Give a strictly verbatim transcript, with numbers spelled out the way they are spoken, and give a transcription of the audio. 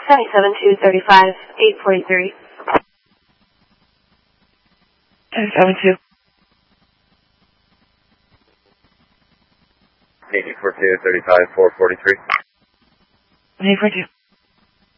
seventy-seven two thirty-five eight forty-three. seventy-seven two. eight four two thirty-five four forty-three. eight four two.